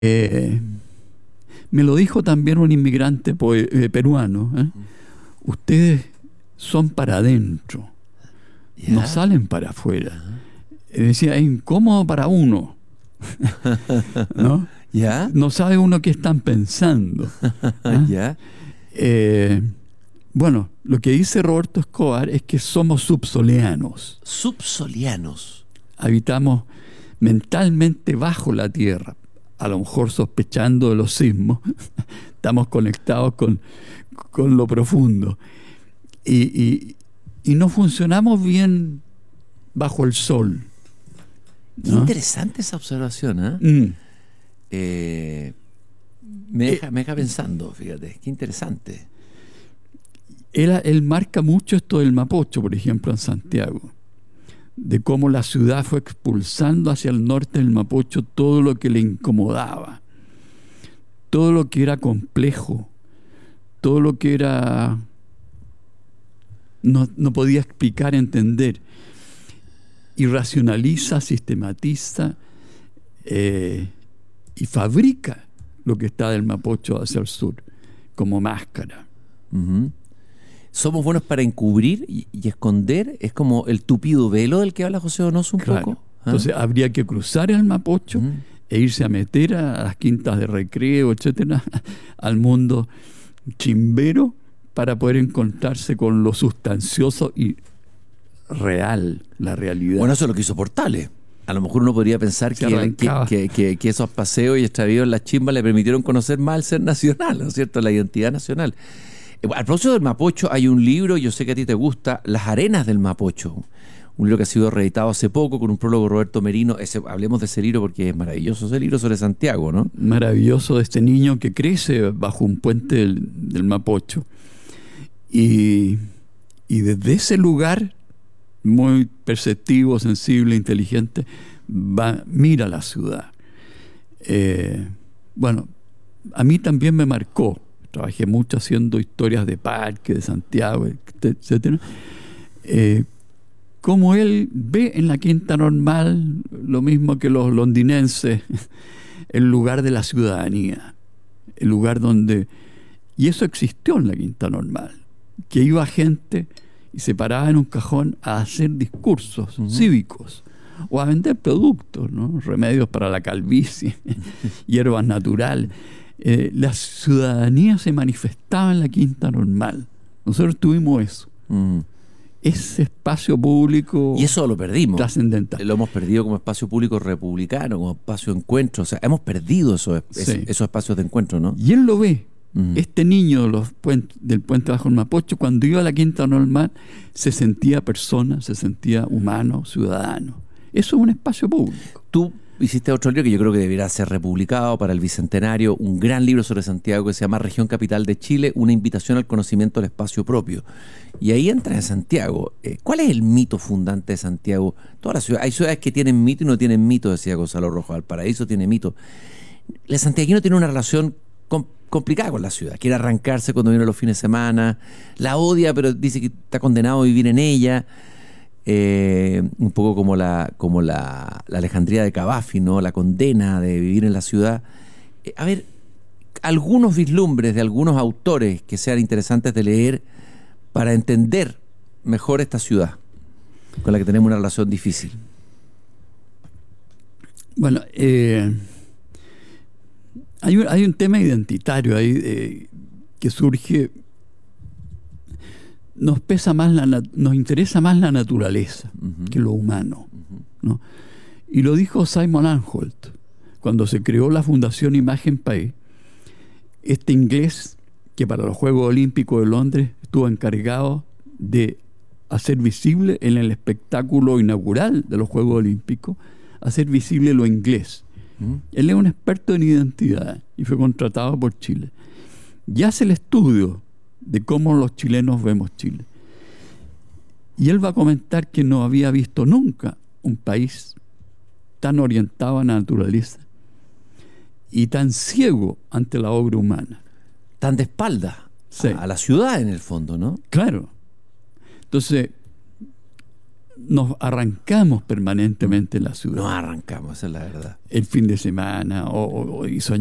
Eh, Me lo dijo también un inmigrante peruano. Ustedes son para adentro, no salen para afuera. Decía, es incómodo para uno. ¿No? No sabe uno qué están pensando. Bueno, lo que dice Roberto Escobar es que somos subsolianos. Subsolianos. Habitamos mentalmente bajo la tierra, a lo mejor sospechando de los sismos. Estamos conectados con lo profundo. Y no funcionamos bien bajo el sol. ¿No? Qué interesante esa observación, me deja pensando, fíjate, qué interesante. Él marca mucho esto del Mapocho, por ejemplo, en Santiago, de cómo la ciudad fue expulsando hacia el norte del Mapocho todo lo que le incomodaba, todo lo que era complejo, todo lo que era no podía explicar, entender, y racionaliza, sistematiza y fabrica lo que está del Mapocho hacia el sur como máscara. Somos buenos para encubrir y esconder. Es como el tupido velo del que habla José Donoso un poco. Entonces habría que cruzar el Mapocho e irse a meter a las quintas de recreo, etcétera, al mundo chimbero, para poder encontrarse con lo sustancioso y real, la realidad. Bueno, eso es lo que hizo Portales. A lo mejor uno podría pensar que esos paseos y extravíos en las chimbas le permitieron conocer más el ser nacional, ¿no es cierto?, la identidad nacional. Al propósito del Mapocho, hay un libro, yo sé que a ti te gusta, Las arenas del Mapocho, un libro que ha sido reeditado hace poco con un prólogo de Roberto Merino. Hablemos de ese libro porque es maravilloso ese libro sobre Santiago, ¿no? Maravilloso, de este niño que crece bajo un puente del Mapocho. Y desde ese lugar, muy perceptivo, sensible, inteligente, mira la ciudad. Bueno, a mí también me marcó. Trabajé mucho haciendo historias de parque, de Santiago, etcétera. Como él ve en la Quinta Normal lo mismo que los londinenses, el lugar de la ciudadanía, el lugar donde... Y eso existió en la Quinta Normal, que iba gente y se paraba en un cajón a hacer discursos cívicos o a vender productos, ¿no? Remedios para la calvicie, hierbas naturales. La ciudadanía se manifestaba en la Quinta Normal. Nosotros tuvimos eso. Ese espacio público. Y eso lo perdimos. Trascendental. Lo hemos perdido como espacio público republicano, como espacio de encuentro. O sea, hemos perdido esos espacios de encuentro, ¿no? Y él lo ve. Este niño del puente bajo el Mapocho, cuando iba a la Quinta Normal, se sentía persona, se sentía humano, ciudadano. Eso es un espacio público. Tú hiciste otro libro que yo creo que debería ser republicado para el Bicentenario, un gran libro sobre Santiago que se llama Región Capital de Chile, una invitación al conocimiento del espacio propio. Y ahí entra en Santiago. ¿Cuál es el mito fundante de Santiago? Todas las ciudades, hay ciudades que tienen mito y no tienen mito, decía Gonzalo Rojo. Valparaíso tiene mito. El santiaguino tiene una relación complicada con la ciudad. Quiere arrancarse cuando viene los fines de semana, la odia, pero dice que está condenado a vivir en ella. Un poco como la Alejandría de Cavafi, ¿no? La condena de vivir en la ciudad. A ver, algunos vislumbres de algunos autores que sean interesantes de leer para entender mejor esta ciudad con la que tenemos una relación difícil. Bueno, hay un tema identitario ahí que surge. Nos interesa más la naturaleza que lo humano, ¿no? Y lo dijo Simon Anholt cuando se creó la Fundación Imagen País. Este inglés que para los Juegos Olímpicos de Londres estuvo encargado de hacer visible en el espectáculo inaugural de los Juegos Olímpicos, hacer visible lo inglés. Él es un experto en identidad y fue contratado por Chile. Y hace el estudio de cómo los chilenos vemos Chile. Y él va a comentar que no había visto nunca un país tan orientado a la naturaleza y tan ciego ante la obra humana. Tan de espalda a la ciudad, en el fondo, ¿no? Claro. Entonces, nos arrancamos permanentemente en la ciudad. Nos arrancamos, esa es la verdad. El fin de semana, y